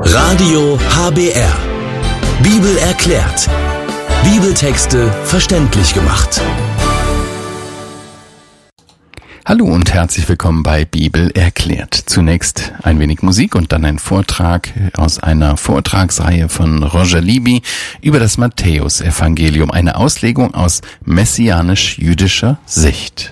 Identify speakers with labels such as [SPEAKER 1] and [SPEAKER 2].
[SPEAKER 1] Radio HBR. Bibel erklärt. Bibeltexte verständlich gemacht.
[SPEAKER 2] Hallo und herzlich willkommen bei Bibel erklärt. Zunächst ein wenig Musik und dann ein Vortrag aus einer Vortragsreihe von Roger Libby über das Matthäusevangelium, eine Auslegung aus messianisch-jüdischer Sicht.